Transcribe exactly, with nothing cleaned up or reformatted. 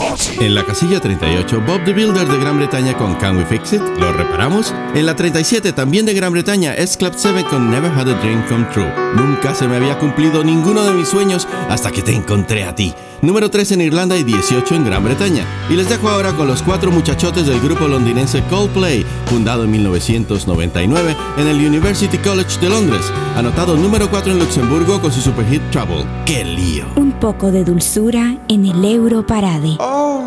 En la casilla treinta y ocho, Bob the Builder de Gran Bretaña con Can We Fix It? ¿Lo reparamos? En la treinta y siete, también de Gran Bretaña, es Club siete con Never Had a Dream Come True. Nunca se me había cumplido ninguno de mis sueños hasta que te encontré a ti. Número tres en Irlanda y dieciocho en Gran Bretaña. Y les dejo ahora con los cuatro muchachotes del grupo londinense Coldplay, fundado en mil novecientos noventa y nueve en el University College de Londres. Anotado número cuatro en Luxemburgo con su superhit Trouble. ¡Qué lío! Un poco de dulzura en el Euro Parade. Oh.